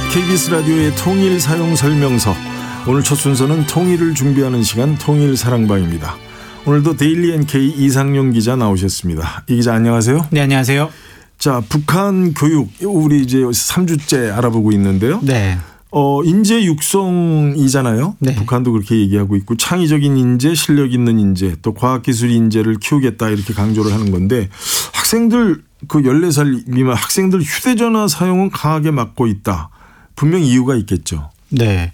KBS 라디오의 통일 사용 설명서. 오늘 첫 순서는 통일을 준비하는 시간 통일사랑방입니다. 오늘도 데일리 NK 이상용 기자 나오셨습니다. 이 기자 안녕하세요. 네, 안녕하세요. 자, 북한 교육 우리 이제 3주째 알아보고 있는데요. 네. 인재 육성이잖아요. 네. 북한도 그렇게 얘기하고 있고 창의적인 인재, 실력 있는 인재, 또 과학기술 인재를 키우겠다 이렇게 강조를 하는 건데 학생들 그 14살 미만 학생들 휴대전화 사용은 강하게 막고 있다. 분명 이유가 있겠죠. 네.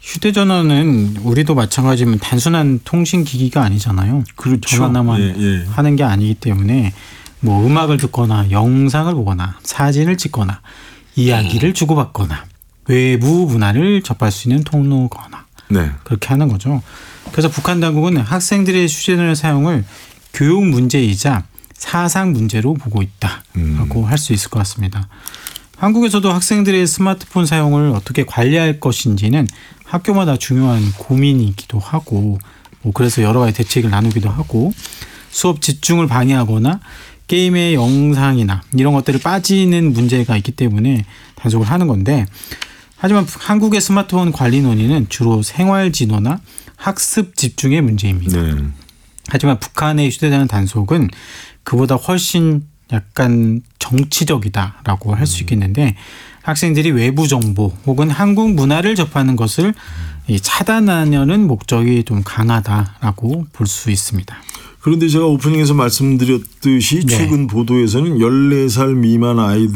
휴대전화는 우리도 마찬가지면 단순한 통신기기가 아니잖아요. 그렇죠. 전화만 하는 게 아니기 때문에 뭐 음악을 듣거나 영상을 보거나 사진을 찍거나 이야기를 주고받거나 외부 문화를 접할 수 있는 통로거나 그렇게 하는 거죠. 그래서 북한 당국은 학생들의 휴대전화 사용을 교육 문제이자 사상 문제로 보고 있다라고 할 수 있을 것 같습니다. 한국에서도 학생들의 스마트폰 사용을 어떻게 관리할 것인지는 학교마다 중요한 고민이기도 하고 그래서 여러 가지 대책을 나누기도 하고 수업 집중을 방해하거나 게임의 영상이나 이런 것들을 빠지는 문제가 있기 때문에 단속을 하는 건데 하지만 한국의 스마트폰 관리 논의는 주로 생활진호나 학습 집중의 문제입니다. 하지만 북한의 휴대전화 단속은 그보다 훨씬 약간 정치적이다라고 할 수 있겠는데 학생들이 외부 정보 혹은 한국 문화를 접하는 것을 차단하려는 목적이 좀 강하다라고 볼 수 있습니다. 그런데 제가 오프닝에서 말씀드렸듯이 최근 보도에서는 14살 미만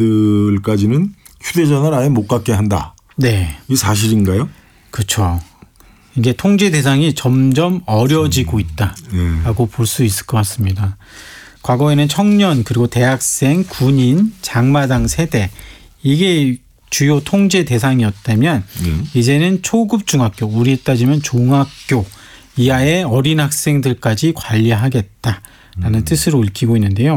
아이들까지는 휴대전화를 아예 못 갖게 한다. 네. 이게 사실인가요? 그렇죠. 이게 통제 대상이 점점 어려지고 있다라고 볼 수 있을 것 같습니다. 과거에는 청년 그리고 대학생, 군인, 장마당 세대 이게 주요 통제 대상이었다면 이제는 초급 중학교, 우리 따지면 중학교 이하의 어린 학생들까지 관리하겠다라는 뜻으로 읽히고 있는데요.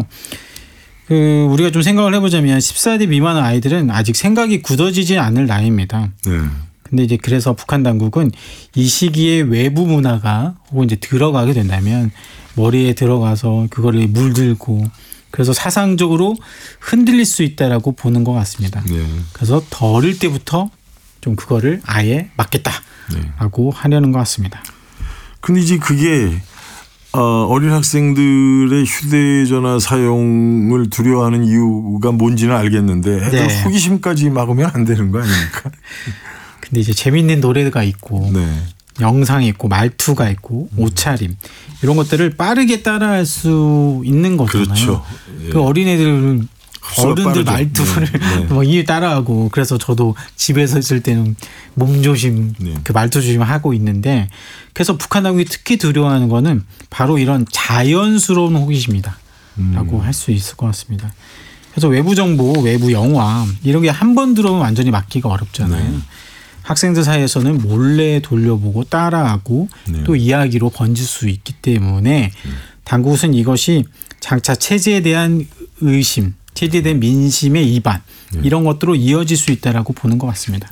우리가 좀 생각을 해보자면 14대 미만 아이들은 아직 생각이 굳어지지 않을 나이입니다. 근데 이제 그래서 북한 당국은 이 시기에 외부 문화가 혹은 이제 들어가게 된다면 머리에 들어가서 그거를 물들고 그래서 사상적으로 흔들릴 수 있다라고 보는 것 같습니다. 그래서 더 어릴 때부터 좀 그거를 아예 막겠다라고 하려는 것 같습니다. 근데 이제 그게 어린 학생들의 휴대전화 사용을 두려워하는 이유가 뭔지는 알겠는데 애들 호기심까지 막으면 안 되는 거 아닙니까? 근데 이제 재미있는 노래가 있고 영상이 있고 말투가 있고 옷차림 이런 것들을 빠르게 따라할 수 있는 거잖아요. 그렇죠. 그 어린애들은 어른들 말투를 이 따라하고 그래서 저도 집에서 있을 때는 몸조심 그 말투 조심하고 있는데 그래서 북한 당국이 특히 두려워하는 거는 바로 이런 자연스러운 호기심이다라고 할 수 있을 것 같습니다. 그래서 외부 정보, 외부 영화 이런 게 한 번 들어오면 완전히 막기가 어렵잖아요. 학생들 사이에서는 몰래 돌려보고 따라하고 또 이야기로 번질 수 있기 때문에 당국은 이것이 장차 체제에 대한 의심, 체제에 대한 민심의 이반 이런 것들로 이어질 수 있다라고 보는 것 같습니다.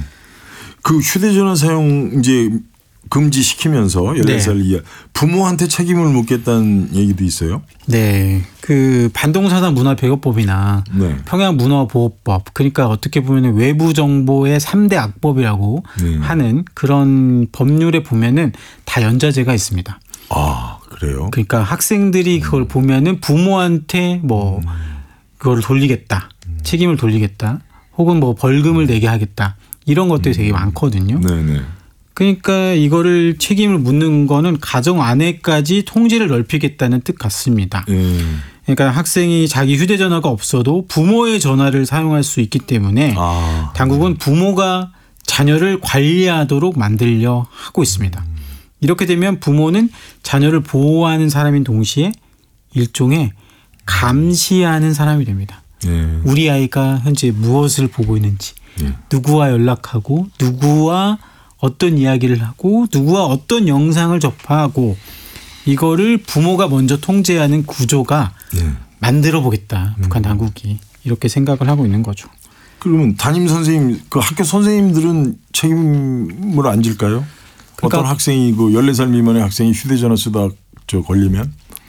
그 휴대전화 사용 이제 금지시키면서 14살 이하 부모한테 책임을 묻겠다는 얘기도 있어요. 네. 그 반동사상 문화배우법이나 평양문화보호법 그러니까 어떻게 보면 외부 정보의 3대 악법이라고 하는 그런 법률에 보면은 다 연좌제가 있습니다. 아, 그래요? 그러니까 학생들이 그걸 보면은 부모한테 뭐 그걸 돌리겠다. 책임을 돌리겠다. 혹은 뭐 벌금을 내게 하겠다. 이런 것들이 되게 많거든요. 그러니까 이거를 책임을 묻는 거는 가정 안에까지 통제를 넓히겠다는 뜻 같습니다. 그러니까 학생이 자기 휴대전화가 없어도 부모의 전화를 사용할 수 있기 때문에 당국은 부모가 자녀를 관리하도록 만들려 하고 있습니다. 이렇게 되면 부모는 자녀를 보호하는 사람인 동시에 일종의 감시하는 사람이 됩니다. 우리 아이가 현재 무엇을 보고 있는지 누구와 연락하고 누구와 어떤 이야기를 하고 누구와 어떤 영상을 접하고 이거를 부모가 먼저 통제하는 구조가 만들어 보겠다. 북한 당국이 이렇게 생각을 하고 있는 거죠. 그러면 담임 선생님, 그 학교 선생님들은 책임을 안 질까요? 그러니까 어떤 학생이 그 14살 미만의 학생이 휴대전화 쓰다 걸리면?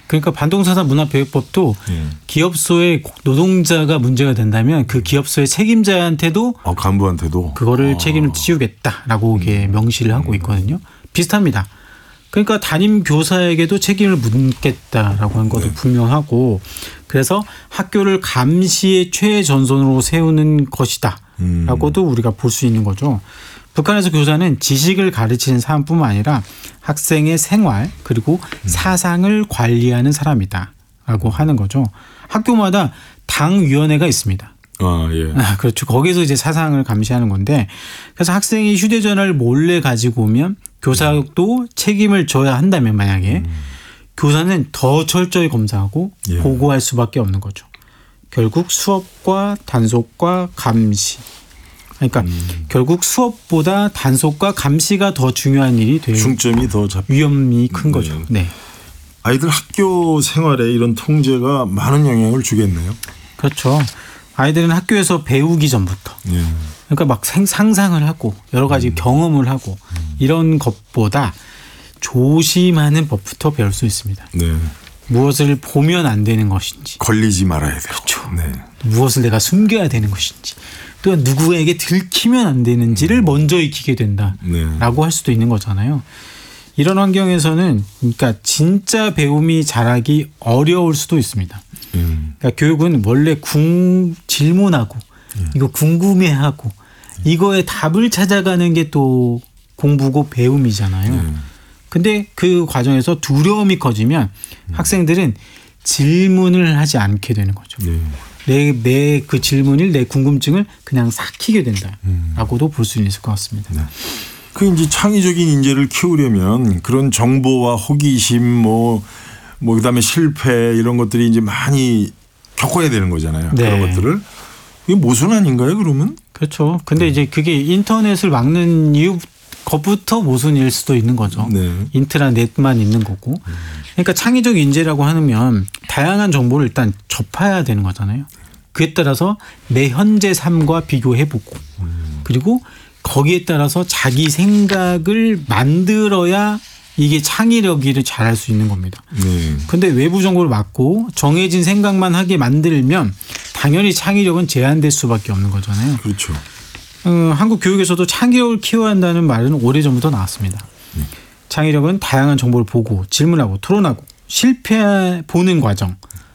그러니까 반동사상 문화교육법도 기업소의 노동자가 문제가 된다면 그 기업소의 책임자한테도 간부한테도 그거를 책임을 지우겠다라고 이게 명시를 하고 있거든요. 비슷합니다. 그러니까 담임 교사에게도 책임을 묻겠다라고 한 것도 분명하고 그래서 학교를 감시의 최전선으로 세우는 것이다라고도 우리가 볼 수 있는 거죠. 북한에서 교사는 지식을 가르치는 사람뿐만 아니라 학생의 생활 그리고 사상을 관리하는 사람이다라고 하는 거죠. 학교마다 당위원회가 있습니다. 그렇죠. 거기서 이제 사상을 감시하는 건데 그래서 학생이 휴대전화를 몰래 가지고 오면 교사도 책임을 져야 한다면 만약에 교사는 더 철저히 검사하고 보고할 수밖에 없는 거죠. 결국 수업과 단속과 감시. 그러니까 결국 수업보다 단속과 감시가 더 중요한 일이 돼요. 중점이 더 위험이 큰 거죠. 네. 아이들 학교 생활에 이런 통제가 많은 영향을 주겠네요. 그렇죠. 아이들은 학교에서 배우기 전부터 그러니까 막 상상을 하고 여러 가지 경험을 하고 이런 것보다 조심하는 법부터 배울 수 있습니다. 네. 무엇을 보면 안 되는 것인지. 걸리지 말아야 돼요. 그렇죠. 네. 무엇을 내가 숨겨야 되는 것인지. 또 누구에게 들키면 안 되는지를 먼저 익히게 된다라고 할 수도 있는 거잖아요. 이런 환경에서는 그러니까 진짜 배움이 자라기 어려울 수도 있습니다. 그러니까 교육은 원래 질문하고 이거 궁금해하고 이거에 답을 찾아가는 게 또 공부고 배움이잖아요. 근데 그 과정에서 두려움이 커지면 학생들은 질문을 하지 않게 되는 거죠. 내 그 질문을 내 궁금증을 그냥 삭히게 된다라고도 볼 수 있을 것 같습니다. 그 이제 창의적인 인재를 키우려면 그런 정보와 호기심 그다음에 실패 이런 것들이 이제 많이 겪어야 되는 거잖아요. 그런 것들을. 이게 모순 아닌가요, 그러면? 그렇죠. 근데 이제 그게 인터넷을 막는 것부터 모순일 수도 있는 거죠. 인트라넷만 있는 거고. 그러니까 창의적 인재라고 하면 다양한 정보를 일단 접해야 되는 거잖아요. 그에 따라서 내 현재 삶과 비교해보고 그리고 거기에 따라서 자기 생각을 만들어야 이게 창의력을 잘할 수 있는 겁니다. 그런데 외부 정보를 막고 정해진 생각만 하게 만들면 당연히 창의력은 제한될 수밖에 없는 거잖아요. 그렇죠. 한국 교육에서도 창의력을 키워야 한다는 말은 오래전부터 나왔습니다. 창의력은 다양한 정보를 보고 질문하고 토론하고 실패 보는 과정.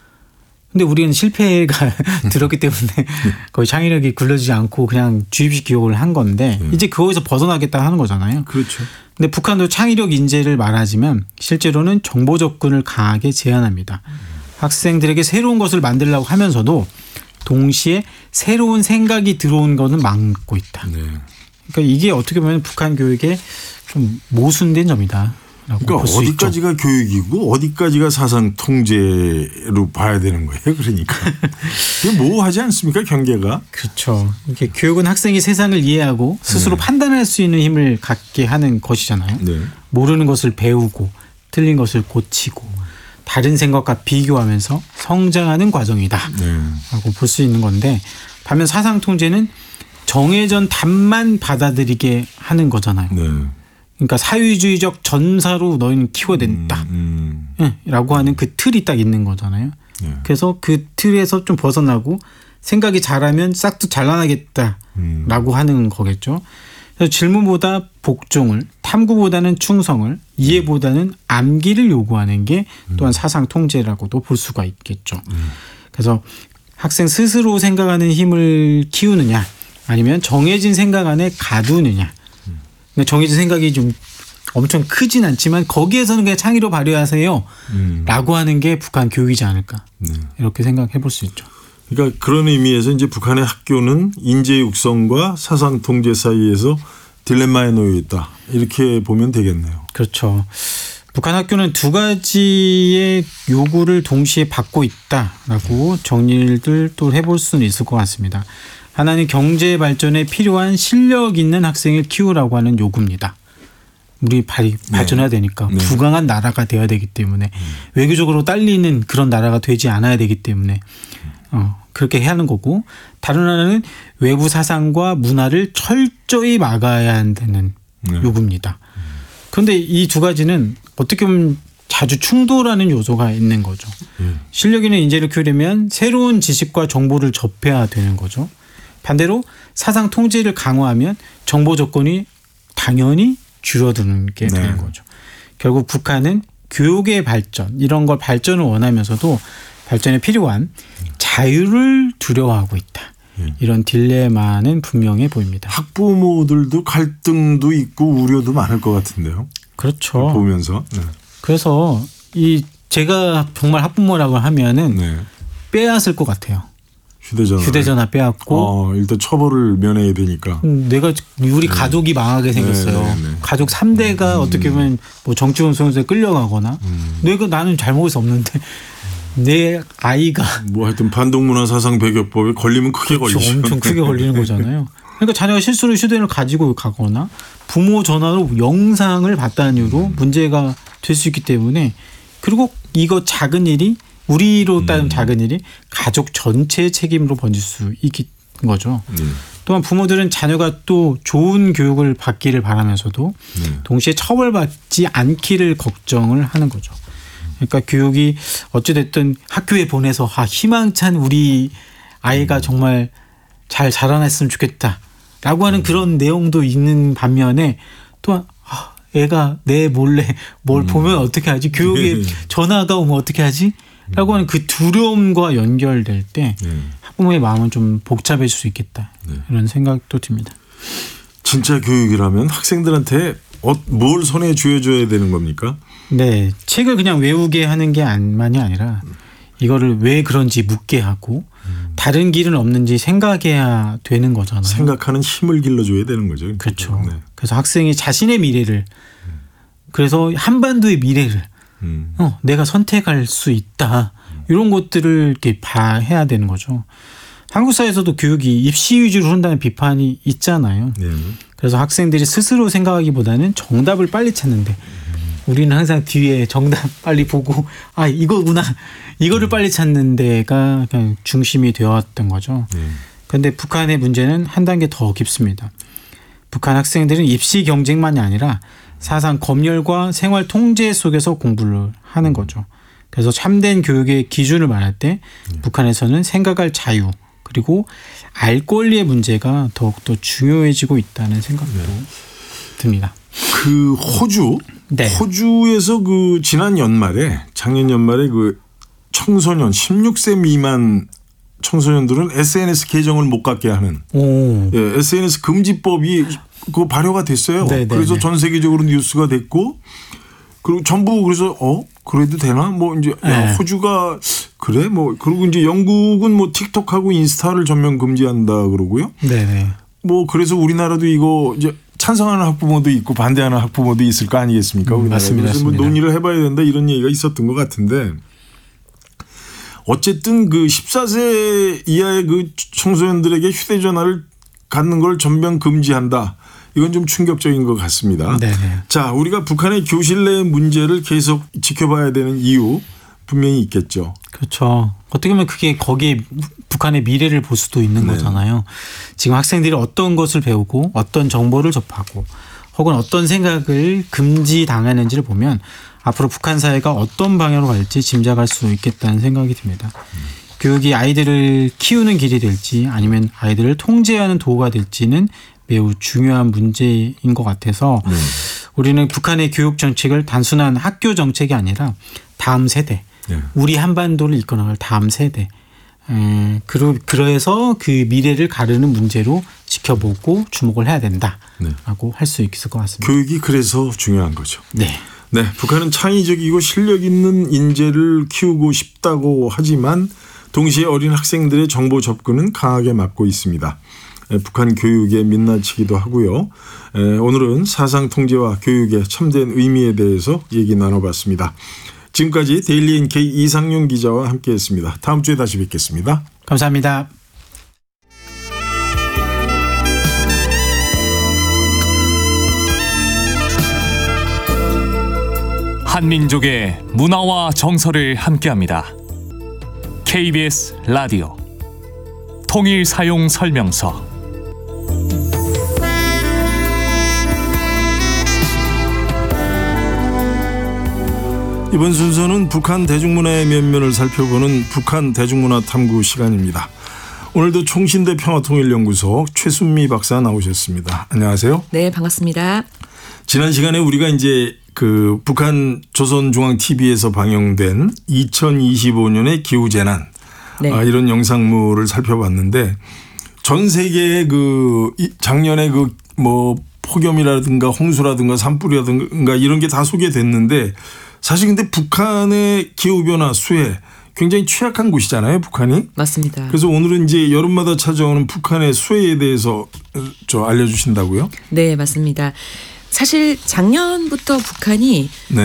근데 우리는 실패가 들었기 때문에 거의 창의력이 굴러지지 않고 그냥 주입식 교육을 한 건데 이제 거기서 벗어나겠다 하는 거잖아요. 그렇죠. 근데 북한도 창의력 인재를 말하지만 실제로는 정보 접근을 강하게 제한합니다. 학생들에게 새로운 것을 만들려고 하면서도 동시에 새로운 생각이 들어온 것은 막고 있다. 그러니까 이게 어떻게 보면 북한 교육의 좀 모순된 점이다. 그러니까 어디까지가 교육이고 어디까지가 사상 통제로 봐야 되는 거예요. 그러니까 이게 모호하지 않습니까, 경계가? 그렇죠. 이게 교육은 학생이 세상을 이해하고 스스로 판단할 수 있는 힘을 갖게 하는 것이잖아요. 모르는 것을 배우고 틀린 것을 고치고 다른 생각과 비교하면서 성장하는 과정이다라고 볼 수 있는 건데 반면 사상 통제는 정해진 답만 받아들이게 하는 거잖아요. 그러니까 사회주의적 전사로 너희는 키워야 된다. 라고 하는 그 틀이 딱 있는 거잖아요. 그래서 그 틀에서 좀 벗어나고 생각이 잘하면 싹도 잘라나겠다라고 하는 거겠죠. 그래서 질문보다 복종을, 탐구보다는 충성을, 이해보다는 암기를 요구하는 게 또한 사상 통제라고도 볼 수가 있겠죠. 그래서 학생 스스로 생각하는 힘을 키우느냐 아니면 정해진 생각 안에 가두느냐. 정해진 생각이 좀 엄청 크진 않지만 거기에서는 그냥 창의로 발휘하세요 라고 하는 게 북한 교육이지 않을까 이렇게 생각해 볼 수 있죠. 그러니까 그런 의미에서 이제 북한의 학교는 인재 육성과 사상 통제 사이에서 딜레마에 놓여 있다 이렇게 보면 되겠네요. 그렇죠. 북한 학교는 두 가지의 요구를 동시에 받고 있다라고 정리를 또 해볼 수는 있을 것 같습니다. 하나는 경제 발전에 필요한 실력 있는 학생을 키우라고 하는 요구입니다. 우리 발전해야 되니까 부강한 나라가 돼야 되기 때문에 외교적으로 딸리는 그런 나라가 되지 않아야 되기 때문에 그렇게 해야 하는 거고 다른 하나는 외부 사상과 문화를 철저히 막아야 한다는 요구입니다. 그런데 이 두 가지는 어떻게 보면 자주 충돌하는 요소가 있는 거죠. 실력 있는 인재를 키우려면 새로운 지식과 정보를 접해야 되는 거죠. 반대로 사상 통제를 강화하면 정보 조건이 당연히 줄어드는 게 되는 거죠. 결국 북한은 교육의 발전, 이런 걸 발전을 원하면서도 발전에 필요한 자유를 두려워하고 있다. 이런 딜레마는 분명해 보입니다. 학부모들도 갈등도 있고 우려도 많을 것 같은데요. 그렇죠. 보면서. 그래서 제가 정말 학부모라고 하면은 빼앗을 것 같아요. 휴대전화 빼앗고 일단 처벌을 면해야 되니까. 내가 우리 가족이 망하게 생겼어요. 가족 3대가 어떻게 보면 뭐 정치운송에서 끌려가거나 나는 잘못해서 없는데 내 아이가 뭐 하여튼 반동문화사상배격법에 걸리면 크게 걸리죠. 엄청 크게 걸리는 거잖아요. 그러니까 자녀가 실수로 휴대전화를 가지고 가거나 부모 전화로 영상을 봤다는 이유로 문제가 될 수 있기 때문에, 그리고 이거 작은 일이 우리로 따지면 작은 일이 가족 전체의 책임으로 번질 수 있는 거죠. 또한 부모들은 자녀가 또 좋은 교육을 받기를 바라면서도 동시에 처벌받지 않기를 걱정을 하는 거죠. 그러니까 교육이 어찌됐든 학교에 보내서 희망찬 우리 아이가 정말 잘 자라났으면 좋겠다라고 하는 그런 내용도 있는 반면에 또한 애가 내 몰래 뭘 보면 어떻게 하지? 교육에 전화가 오면 어떻게 하지? 라고 하는 그 두려움과 연결될 때 학부모의 마음은 좀 복잡해질 수 있겠다. 이런 생각도 듭니다. 진짜 교육이라면 학생들한테 뭘 손에 쥐어줘야 되는 겁니까? 네. 책을 그냥 외우게 하는 게 만이 아니라 이거를 왜 그런지 묻게 하고 다른 길은 없는지 생각해야 되는 거잖아요. 생각하는 힘을 길러줘야 되는 거죠. 그렇죠. 그래서 학생이 자신의 미래를, 그래서 한반도의 미래를 내가 선택할 수 있다. 이런 것들을 이렇게 해야 되는 거죠. 한국 사회에서도 교육이 입시 위주로 흐른다는 비판이 있잖아요. 그래서 학생들이 스스로 생각하기보다는 정답을 빨리 찾는데 우리는 항상 뒤에 정답 빨리 보고 이거구나. 이거를 빨리 찾는 데가 그냥 중심이 되었던 거죠. 그런데 북한의 문제는 한 단계 더 깊습니다. 북한 학생들은 입시 경쟁만이 아니라 사상 검열과 생활 통제 속에서 공부를 하는 거죠. 그래서 참된 교육의 기준을 말할 때 북한에서는 생각할 자유 그리고 알 권리의 문제가 더욱더 중요해지고 있다는 생각도 듭니다. 그 호주에서 그 작년 연말에 그 청소년 16세 미만 청소년들은 SNS 계정을 못 갖게 하는 SNS 금지법이 발효가 됐어요. 그래서 전 세계적으로 뉴스가 됐고, 그리고 전부 그래서 그래도 되나? 뭐 이제 호주가 그래? 뭐 그리고 이제 영국은 뭐 틱톡하고 인스타를 전면 금지한다 그러고요. 뭐 그래서 우리나라도 이거 이제 찬성하는 학부모도 있고 반대하는 학부모도 있을 거 아니겠습니까? 맞습니다. 그래서 뭐 논의를 해봐야 된다 이런 얘기가 있었던 것 같은데, 어쨌든 그 14세 이하의 그 청소년들에게 휴대전화를 갖는 걸 전면 금지한다. 이건 좀 충격적인 것 같습니다. 자, 우리가 북한의 교실 내 문제를 계속 지켜봐야 되는 이유 분명히 있겠죠. 그렇죠. 어떻게 보면 그게 거기에 북한의 미래를 볼 수도 있는 거잖아요. 지금 학생들이 어떤 것을 배우고 어떤 정보를 접하고 혹은 어떤 생각을 금지당하는지를 보면 앞으로 북한 사회가 어떤 방향으로 갈지 짐작할 수 있겠다는 생각이 듭니다. 교육이 아이들을 키우는 길이 될지 아니면 아이들을 통제하는 도구가 될지는 매우 중요한 문제인 것 같아서 우리는 북한의 교육 정책을 단순한 학교 정책이 아니라 다음 세대, 우리 한반도를 이끌어갈 다음 세대, 그래서 그 미래를 가르는 문제로 지켜보고 주목을 해야 된다라고 할 수 있을 것 같습니다. 교육이 그래서 중요한 거죠. 북한은 창의적이고 실력 있는 인재를 키우고 싶다고 하지만 동시에 어린 학생들의 정보 접근은 강하게 막고 있습니다. 북한 교육에 민낯이기도 하고요. 오늘은 사상 통제와 교육의 참된 의미에 대해서 얘기 나눠봤습니다. 지금까지 데일리 NK 이상용 기자와 함께했습니다. 다음 주에 다시 뵙겠습니다. 감사합니다. 한민족의 문화와 정서를 함께합니다. KBS 라디오 통일 사용 설명서. 이번 순서는 북한 대중문화의 면면을 살펴보는 북한 대중문화 탐구 시간입니다. 오늘도 총신대 평화통일연구소 최순미 박사 나오셨습니다. 안녕하세요. 네, 반갑습니다. 지난 시간에 우리가 이제 그 북한 조선중앙TV에서 방영된 2025년의 기후재난 네. 이런 영상물을 살펴봤는데 전 세계의 그 작년에 그 뭐 폭염이라든가 홍수라든가 산불이라든가 이런 게 다 소개됐는데 사실 근데 북한의 기후변화 수해 굉장히 취약한 곳이잖아요, 북한이. 맞습니다. 그래서 오늘은 이제 여름마다 찾아오는 북한의 수해에 대해서 알려주신다고요? 네, 맞습니다. 사실 작년부터 북한이 네.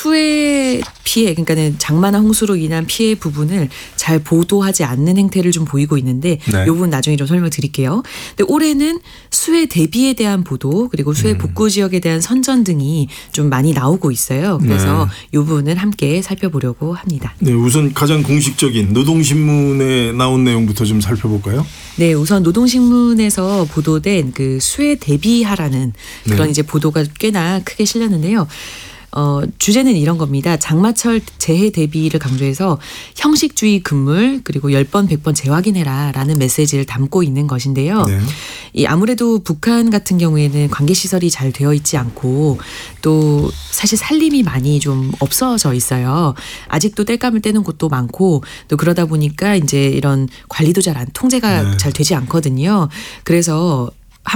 수해 피해, 그러니까는 장마나 홍수로 인한 피해 부분을 잘 보도하지 않는 행태를 좀 보이고 있는데 네. 이 부분 나중에 좀 설명드릴게요. 근데 올해는 수해 대비에 대한 보도 그리고 수해 복구 지역에 대한 선전 등이 좀 많이 나오고 있어요. 그래서 이 부분을 함께 살펴보려고 합니다. 네, 우선 가장 공식적인 노동신문에 나온 내용부터 좀 살펴볼까요? 네, 우선 노동신문에서 보도된 그 수해 대비하라는 그런 네. 이제 보도가 꽤나 크게 실렸는데요. 주제는 이런 겁니다. 장마철 재해 대비를 강조해서 형식주의 금물 그리고 10번 100번 재확인해라 라는 메시지를 담고 있는 것인데요. 네. 이 아무래도 북한 같은 경우에는 관계시설이 잘 되어 있지 않고 또 사실 살림이 많이 좀 없어져 있어요. 아직도 땔감을 떼는 곳도 많고 또 그러다 보니까 이제 이런 관리도 통제가 네. 잘 되지 않거든요. 그래서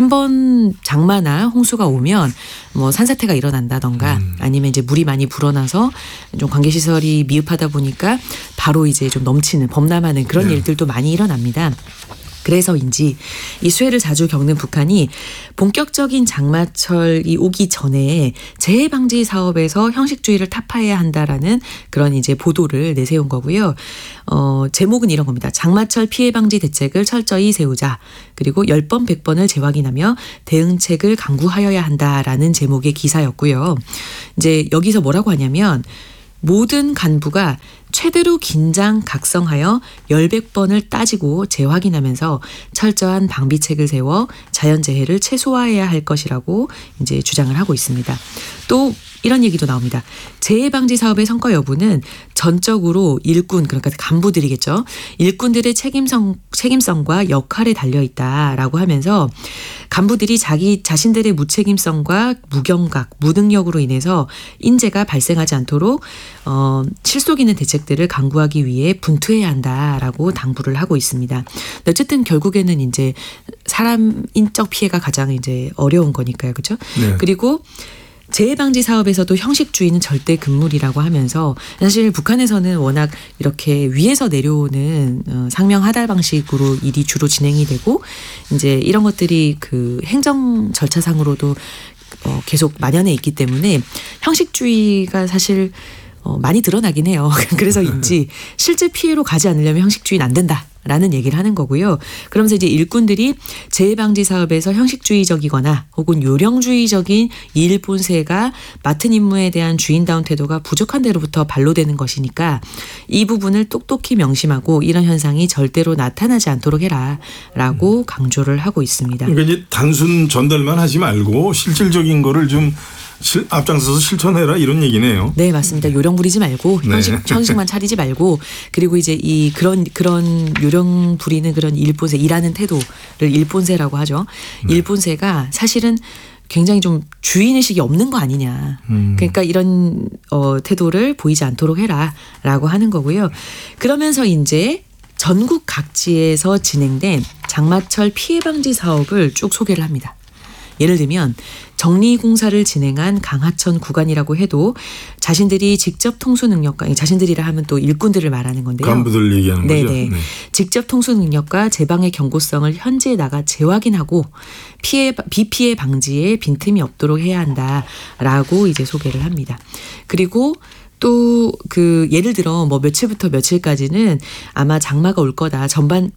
한번 장마나 홍수가 오면 뭐 산사태가 일어난다던가 아니면 이제 물이 많이 불어나서 좀 관계시설이 미흡하다 보니까 바로 이제 좀 넘치는 범람하는 그런 네. 일들도 많이 일어납니다. 그래서인지 이 수해를 자주 겪는 북한이 본격적인 장마철이 오기 전에 재해 방지 사업에서 형식주의를 타파해야 한다라는 그런 이제 보도를 내세운 거고요. 제목은 이런 겁니다. 장마철 피해 방지 대책을 철저히 세우자. 그리고 10번 100번을 재확인하며 대응책을 강구하여야 한다라는 제목의 기사였고요. 이제 여기서 뭐라고 하냐면 모든 간부가 최대로 긴장 각성하여 10~100번을 따지고 재확인하면서 철저한 방비책을 세워 자연재해를 최소화해야 할 것이라고 이제 주장을 하고 있습니다. 또 이런 얘기도 나옵니다. 재해방지 사업의 성과 여부는 전적으로 일꾼, 그러니까 간부들이겠죠. 일꾼들의 책임성과 역할에 달려있다라고 하면서 간부들이 자신들의 무책임성과 무경각, 무능력으로 인해서 인재가 발생하지 않도록 실속 있는 대책들을 강구하기 위해 분투해야 한다라고 당부를 하고 있습니다. 어쨌든 결국에는 이제 사람 인적 피해가 가장 이제 어려운 거니까요, 그렇죠? 네. 그리고 재해방지 사업에서도 형식주의는 절대 금물이라고 하면서 사실 북한에서는 워낙 이렇게 위에서 내려오는 상명하달 방식으로 일이 주로 진행이 되고 이제 이런 것들이 그 행정 절차상으로도 계속 만연해 있기 때문에 형식주의가 사실 많이 드러나긴 해요. 그래서인지 실제 피해로 가지 않으려면 형식주의는 안 된다라는 얘기를 하는 거고요. 그러면서 이제 일꾼들이 재해방지 사업에서 형식주의적이거나 혹은 요령주의적인 일 본세가 맡은 임무에 대한 주인다운 태도가 부족한 데로부터 반로되는 것이니까 이 부분을 똑똑히 명심하고 이런 현상이 절대로 나타나지 않도록 해라라고 강조를 하고 있습니다. 그러니까 이제 단순 전달만 하지 말고 실질적인 거를 좀 앞장서서 실천해라 이런 얘기네요. 네, 맞습니다. 요령 부리지 말고 형식만 차리지 말고 그리고 이제 이 그런 요령 부리는 그런 일본세 일하는 태도를 일본세라고 하죠. 일본세가 사실은 굉장히 좀 주인의식이 없는 거 아니냐. 그러니까 이런 태도를 보이지 않도록 해라라고 하는 거고요. 그러면서 이제 전국 각지에서 진행된 장마철 피해 방지 사업을 쭉 소개를 합니다. 예를 들면 정리공사를 진행한 강하천 구간이라고 해도 자신들이 직접 통수 능력과 자신들이라 하면 또 일꾼들을 말하는 건데요. 간부들 얘기하는 거죠. 네. 직접 통수 능력과 제방의 경고성을 현지에다가 재확인하고 비피해 방지에 빈틈이 없도록 해야 한다라고 이제 소개를 합니다. 그리고 또 그 예를 들어 뭐 며칠부터 며칠까지는 아마 장마가 올 거다.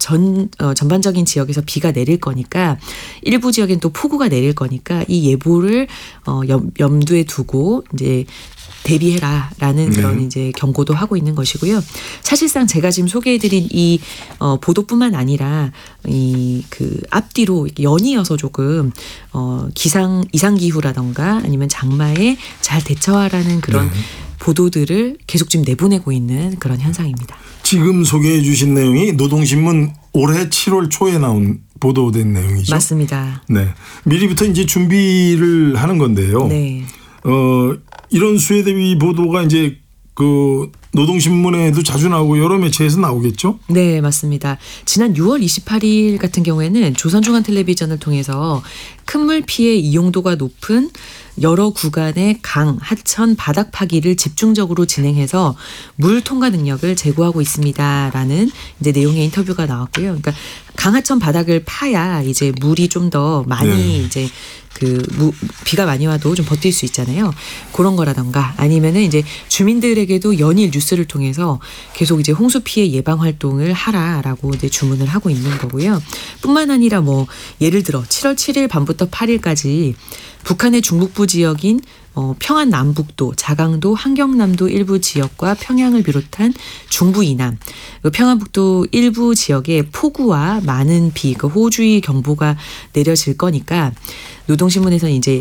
전반적인 지역에서 비가 내릴 거니까 일부 지역엔 또 폭우가 내릴 거니까 이 예보를 염두에 두고 이제 대비해라라는 그런 이제 경고도 하고 있는 것이고요. 사실상 제가 지금 소개해드린 이 보도뿐만 아니라 이 그 앞뒤로 연이어서 조금 이상 기후라던가 아니면 장마에 잘 대처하라는 그런 보도들을 계속 지금 내보내고 있는 그런 현상입니다. 지금 소개해 주신 내용이 노동신문 올해 7월 초에 나온 보도된 내용이죠. 맞습니다. 네, 미리부터 이제 준비를 하는 건데요. 네. 이런 수혜 대비 보도가 이제 그 노동신문에도 자주 나오고 여러 매체에서 나오겠죠? 네, 맞습니다. 지난 6월 28일 같은 경우에는 조선중앙텔레비전을 통해서 큰 물 피해 이용도가 높은 여러 구간의 강, 하천, 바닥 파기를 집중적으로 진행해서 물 통과 능력을 제고하고 있습니다라는 이제 내용의 인터뷰가 나왔고요. 그러니까 강, 하천, 바닥을 파야 이제 물이 좀 더 많이 이제 비가 많이 와도 좀 버틸 수 있잖아요. 그런 거라던가 아니면은 이제 주민들에게도 연일 뉴스를 통해서 계속 이제 홍수 피해 예방 활동을 하라라고 이제 주문을 하고 있는 거고요. 뿐만 아니라 뭐 예를 들어 7월 7일 밤부터 8일까지 북한의 중북부 지역인 평안 남북도, 자강도, 한경남도 일부 지역과 평양을 비롯한 중부 이남, 평안북도 일부 지역에 폭우와 많은 비, 호우주의 경보가 내려질 거니까 노동신문에서는 이제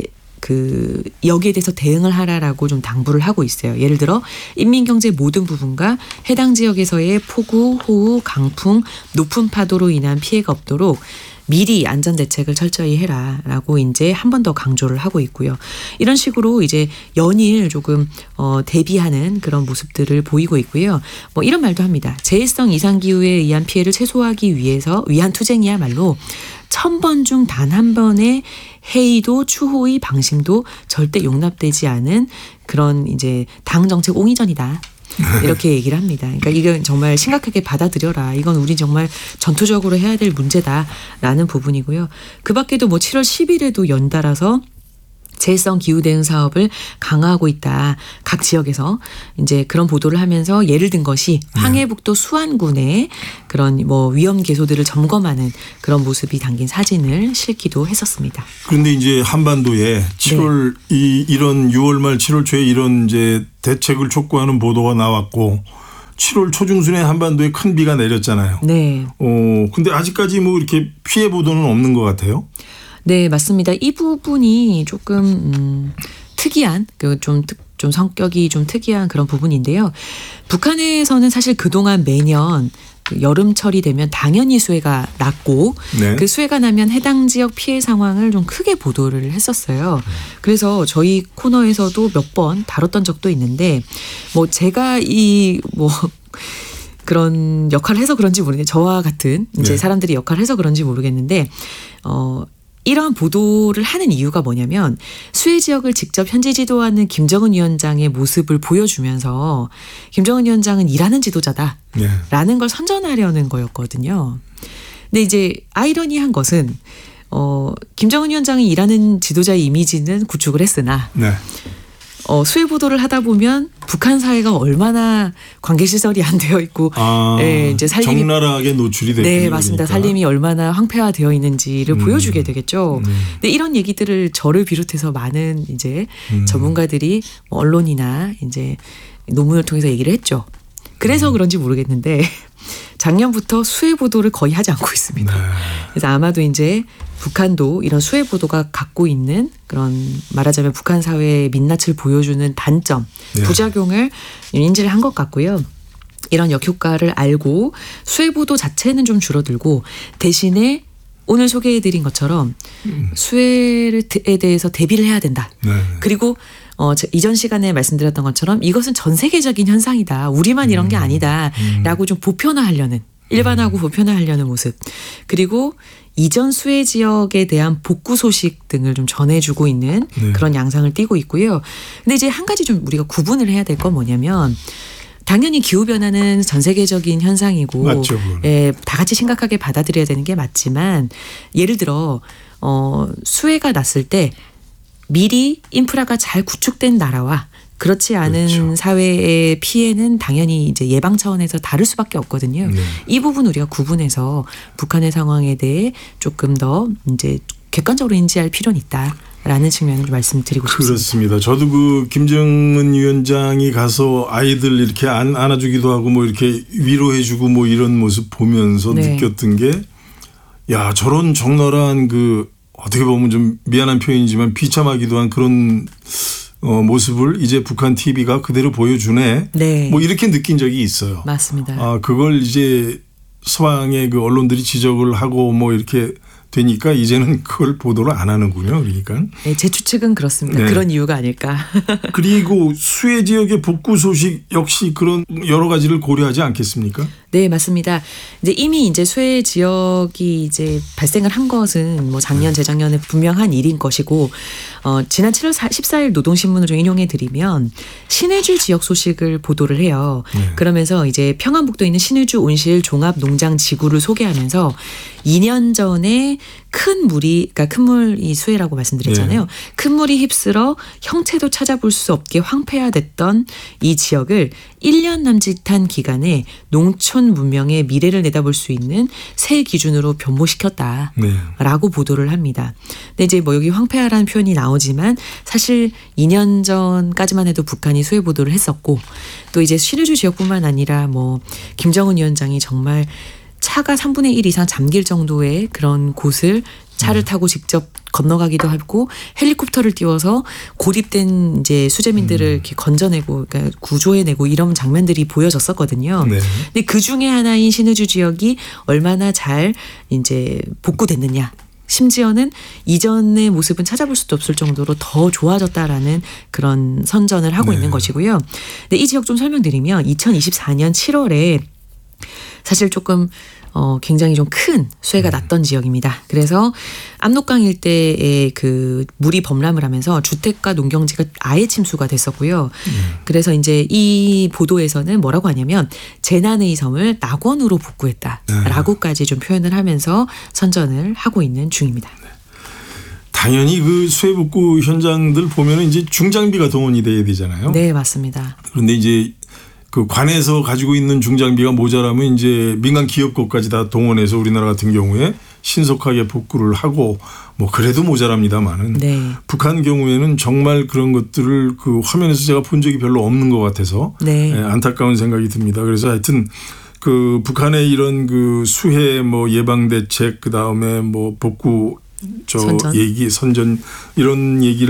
여기에 대해서 대응을 하라라고 좀 당부를 하고 있어요. 예를 들어 인민경제 모든 부분과 해당 지역에서의 폭우, 호우, 강풍, 높은 파도로 인한 피해가 없도록 미리 안전대책을 철저히 해라라고 이제 한 번 더 강조를 하고 있고요. 이런 식으로 이제 연일 조금 대비하는 그런 모습들을 보이고 있고요. 뭐 이런 말도 합니다. 재해성 이상기후에 의한 피해를 최소화하기 위한 투쟁이야말로 1000번 중 단 한 번의 해이도 추호의 방심도 절대 용납되지 않은 그런 이제 당 정책 옹이전이다. 이렇게 얘기를 합니다. 그러니까 이건 정말 심각하게 받아들여라. 이건 우리 정말 전투적으로 해야 될 문제다라는 부분이고요. 그 밖에도 뭐 7월 10일에도 연달아서 재해성 기후 대응 사업을 강화하고 있다. 각 지역에서 이제 그런 보도를 하면서 예를 든 것이 황해북도 수안군의 그런 뭐 위험 개소들을 점검하는 그런 모습이 담긴 사진을 실기도 했었습니다. 그런데 이제 한반도에 7월 이런 6월 말 7월 초에 이런 이제 대책을 촉구하는 보도가 나왔고 7월 초중순에 한반도에 큰 비가 내렸잖아요. 네. 근데 아직까지 뭐 이렇게 피해 보도는 없는 것 같아요. 네, 맞습니다. 이 부분이 조금 특이한 좀 성격이 좀 특이한 그런 부분인데요. 북한에서는 사실 그동안 매년 여름철이 되면 당연히 수해가 났고 그 수해가 나면 해당 지역 피해 상황을 좀 크게 보도를 했었어요. 그래서 저희 코너에서도 몇 번 다뤘던 적도 있는데 뭐 제가 그런 역할을 해서 그런지 모르겠는데 저와 같은 이제 사람들이 역할을 해서 그런지 모르겠는데 이러한 보도를 하는 이유가 뭐냐면 수해 지역을 직접 현지 지도하는 김정은 위원장의 모습을 보여주면서 김정은 위원장은 일하는 지도자다라는 걸 선전하려는 거였거든요. 근데 이제 아이러니한 것은 김정은 위원장이 일하는 지도자의 이미지는 구축을 했으나 수해 보도를 하다 보면 북한 사회가 얼마나 관계 시설이 안 되어 있고, 이제 살림이 적나라하게 노출이 되고, 네, 맞습니다. 그러니까. 살림이 얼마나 황폐화되어 있는지를 보여주게 되겠죠. 근데 이런 얘기들을 저를 비롯해서 많은 이제 전문가들이 언론이나 이제 논문을 통해서 얘기를 했죠. 그래서 그런지 모르겠는데 작년부터 수해 보도를 거의 하지 않고 있습니다. 그래서 아마도 이제 북한도 이런 수해 보도가 갖고 있는 그런 말하자면 북한 사회의 민낯을 보여주는 단점, 부작용을 인지를 한 것 같고요. 이런 역효과를 알고 수해 보도 자체는 좀 줄어들고 대신에 오늘 소개해드린 것처럼 수해에 대해서 대비를 해야 된다. 그리고 이전 시간에 말씀드렸던 것처럼 이것은 전 세계적인 현상이다. 우리만 이런 게 아니다. 라고 좀 보편화하려는 일반화하고 보편화하려는 모습. 그리고 이전 수해 지역에 대한 복구 소식 등을 좀 전해주고 있는 그런 양상을 띠고 있고요. 근데 이제 한 가지 좀 우리가 구분을 해야 될 건 뭐냐면 당연히 기후변화는 전 세계적인 현상이고 맞죠, 다 같이 심각하게 받아들여야 되는 게 맞지만 예를 들어 수해가 났을 때 미리 인프라가 잘 구축된 나라와 그렇지 않은 사회의 피해는 당연히 이제 예방 차원에서 다를 수밖에 없거든요. 이 부분 우리가 구분해서 북한의 상황에 대해 조금 더 이제 객관적으로 인지할 필요는 있다라는 측면을 말씀드리고 싶습니다. 그렇습니다. 저도 그 김정은 위원장이 가서 아이들 이렇게 안아주기도 하고 뭐 이렇게 위로해주고 뭐 이런 모습 보면서 느꼈던 게 야, 저런 적나라한 어떻게 보면 좀 미안한 표현이지만 비참하기도 한 그런 모습을 이제 북한 TV가 그대로 보여주네. 네. 뭐 이렇게 느낀 적이 있어요. 맞습니다. 그걸 이제 서방의 그 언론들이 지적을 하고 뭐 이렇게 되니까 이제는 그걸 보도를 안 하는군요. 그러니까. 네, 제 추측은 그렇습니다. 네. 그런 이유가 아닐까. 그리고 수해 지역의 복구 소식 역시 그런 여러 가지를 고려하지 않겠습니까? 네, 맞습니다. 이제 이미 이제 수해 지역이 이제 발생을 한 것은 뭐 작년, 재작년에 분명한 일인 것이고, 지난 7월 14일 노동신문을 좀 인용해 드리면 신해주 지역 소식을 보도를 해요. 네. 그러면서 이제 평안북도에 있는 신해주 온실 종합농장 지구를 소개하면서 2년 전에 큰 물이, 그러니까 큰 물이 수해라고 말씀드렸잖아요. 네. 큰 물이 휩쓸어 형체도 찾아볼 수 없게 황폐화됐던 이 지역을 1년 남짓한 기간에 농촌 문명의 미래를 내다볼 수 있는 새 기준으로 변모시켰다라고 보도를 합니다. 근데 이제 뭐 여기 황폐화라는 표현이 나오지만 사실 2년 전까지만 해도 북한이 수해 보도를 했었고, 또 이제 신해주 지역뿐만 아니라 뭐 김정은 위원장이 정말 차가 3분의 1 이상 잠길 정도의 그런 곳을 차를 타고 직접 건너가기도 하고 헬리콥터를 띄워서 고립된 이제 수재민들을 이렇게 건져내고, 그러니까 구조해내고 이런 장면들이 보여졌었거든요. 네. 근데 그 중에 하나인 신해주 지역이 얼마나 잘 이제 복구됐느냐. 심지어는 이전의 모습은 찾아볼 수도 없을 정도로 더 좋아졌다라는 그런 선전을 하고 있는 것이고요. 근데 이 지역 좀 설명드리면 2024년 7월에 사실 조금 굉장히 좀 큰 수해가 났던 지역입니다. 그래서 압록강 일대에 그 물이 범람을 하면서 주택과 농경지가 아예 침수가 됐었고요. 그래서 이제 이 보도에서는 뭐라고 하냐면 재난의 섬을 낙원으로 복구했다라고까지 좀 표현을 하면서 선전을 하고 있는 중입니다. 당연히 그 수해 복구 현장들 보면은 이제 중장비가 동원이 돼야 되잖아요. 네, 맞습니다. 그런데 이제 그 관에서 가지고 있는 중장비가 모자라면 이제 민간 기업 것까지 다 동원해서 우리나라 같은 경우에 신속하게 복구를 하고 뭐 그래도 모자랍니다만은 네. 북한 경우에는 정말 그런 것들을 그 화면에서 제가 본 적이 별로 없는 것 같아서 네. 안타까운 생각이 듭니다. 그래서 하여튼 그 북한의 이런 그 수해 뭐 예방 대책 그다음에 뭐 복구 선전 이런 얘기를